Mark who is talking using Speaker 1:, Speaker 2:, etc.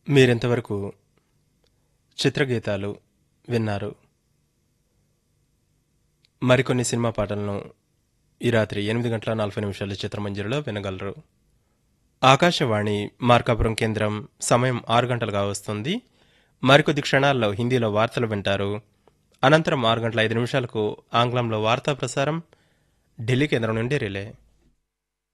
Speaker 1: మీరింతవరకు చిత్రగీతాలు విన్నారు. మరికొన్ని సినిమా పాటలను ఈ రాత్రి 8:40 చిత్రమంజరిలో వినగలరు. ఆకాశవాణి మార్కాపురం కేంద్రం సమయం 6 గంటలుగా వస్తుంది. మరికొద్ది క్షణాల్లో హిందీలో వార్తలు వింటారు. అనంతరం 6:05 ఆంగ్లంలో వార్తా ప్రసారం ఢిల్లీ కేంద్రం నుండి రిలే.